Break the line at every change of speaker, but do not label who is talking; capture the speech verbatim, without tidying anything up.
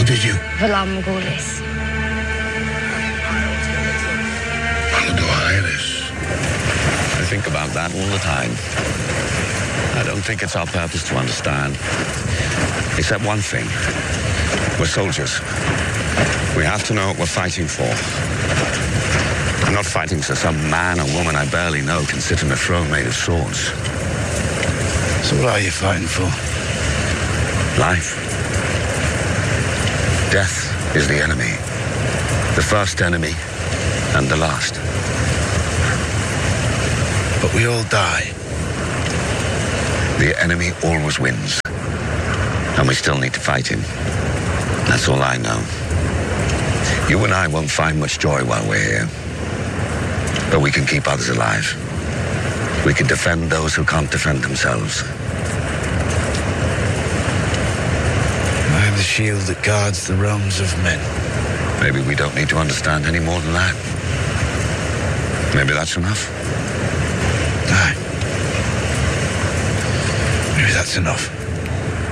did you?
Valar Morghulis.
I think about that all the time. I don't think it's our purpose to understand. Except one thing. We're soldiers. We have to know what we're fighting for. I'm not fighting so some man or woman I barely know can sit on a throne made of swords.
So what are you fighting for?
Life. Death is the enemy. The first enemy and the last.
But we all die.
The enemy always wins. And we still need to fight him. That's all I know. You and I won't find much joy while we're here. But we can keep others alive. We can defend those who can't defend themselves.
I am the shield that guards the realms of men.
Maybe we don't need to understand any more than that. Maybe that's enough.
Aye. Maybe that's enough.